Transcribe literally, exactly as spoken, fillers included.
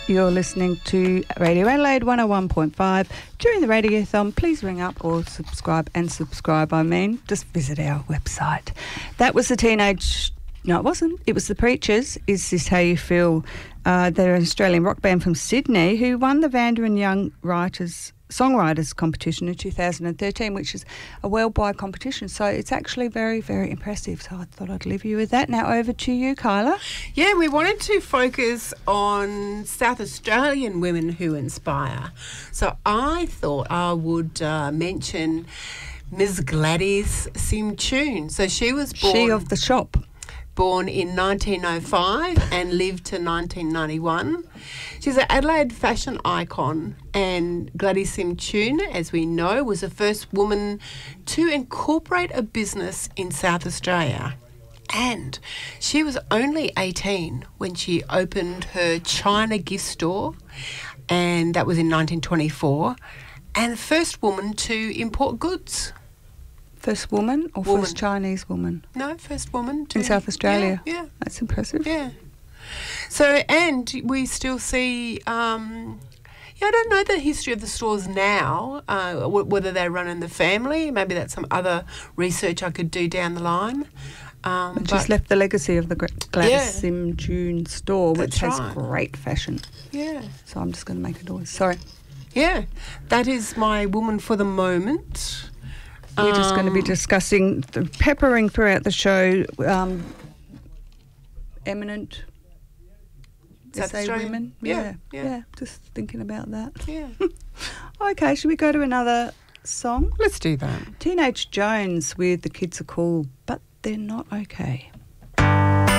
You're listening to Radio Adelaide one oh one point five. During the radiothon, please ring up or subscribe, and subscribe, I mean, just visit our website. That was the Teenage... No, it wasn't. It was the Preachers. Is This How You Feel? Uh, they're an Australian rock band from Sydney who won the Vanderin Young Writers Songwriters competition in two thousand thirteen, which is a worldwide competition. So it's actually very, very impressive. So I thought I'd leave you with that. Now over to you, Kyla. Yeah, we wanted to focus on South Australian women who inspire. So I thought I would uh, mention Miss Gladys Sim-Tune. So she was born... She of the shop. Born in nineteen oh five and lived to nineteen ninety-one. She's an Adelaide fashion icon, and Gladys Sim-Tune, as we know, was the first woman to incorporate a business in South Australia. And she was only eighteen when she opened her China gift store, and that was in nineteen twenty-four, and the first woman to import goods. First woman or Woman. first Chinese woman? No, first woman to... In South Australia? Yeah, yeah. That's impressive. Yeah. So, and we still see... Um, yeah, I don't know the history of the stores now, uh, w- whether they run in the family. Maybe that's some other research I could do down the line. Um, But she's left the legacy of the Gra- Gladys Yeah. Sim-Tune store, which That's has right. great fashion. Yeah. So I'm just going to make a noise. Sorry. Yeah. That is my woman for the moment. We're just going to be Um, discussing, the, peppering throughout the show, um, eminent South S A Australian? women. Yeah, yeah, yeah. just thinking about that. Yeah. Okay, should we go to another song? Let's do that. Teenage Jones with The Kids Are Cool, but they're not okay.